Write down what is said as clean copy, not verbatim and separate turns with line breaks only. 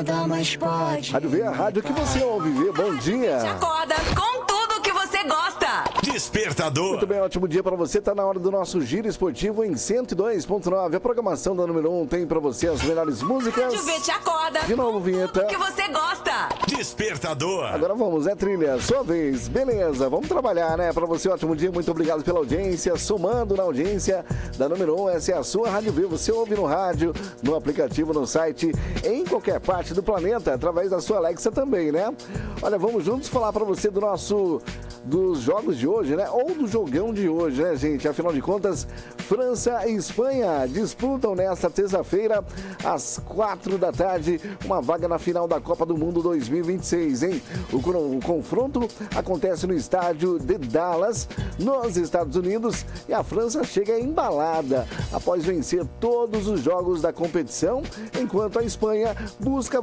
nada mais pode.
Rádio V, a rádio que você ouve. V, bom dia.
Te acorda com tudo que você gosta.
Despertador.
Muito bem, ótimo dia para você. Tá na hora do nosso giro esportivo em 102.9. A programação da número 1 tem para você as melhores músicas.
Rádio V te acorda.
De novo, vinheta.
Tudo que você gosta.
Despertador.
Agora vamos, é trilha, sua vez. Beleza, vamos trabalhar, né? Para você, ótimo dia. Muito obrigado pela audiência. Somando na audiência da número 1, essa é a sua Rádio V. Você ouve no rádio, no aplicativo, no site, em qualquer parte do planeta, através da sua Alexa também, né? Olha, vamos juntos falar para você dos jogos de hoje, né? Ou do jogão de hoje, né, gente? Afinal de contas, França e Espanha disputam nesta terça-feira, às 4 da tarde, uma vaga na final da Copa do Mundo 2026, hein? O confronto acontece no estádio de Dallas, nos Estados Unidos, e a França chega embalada após vencer todos os jogos da competição, enquanto a Espanha busca